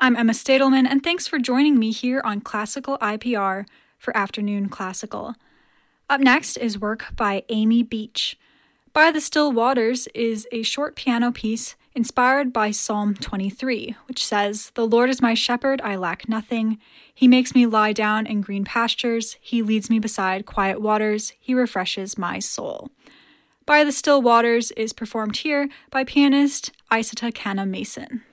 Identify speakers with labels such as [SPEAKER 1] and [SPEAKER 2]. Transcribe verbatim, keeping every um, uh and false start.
[SPEAKER 1] I'm Emma Stadelman, and thanks for joining me here on Classical I P R for Afternoon Classical. Up next is work by Amy Beach. By the Still Waters is a short piano piece inspired by Psalm twenty-three, which says, "The Lord is my shepherd, I lack nothing. He makes me lie down in green pastures. He leads me beside quiet waters. He refreshes my soul." By the Still Waters is performed here by pianist Isata Kanna Mason.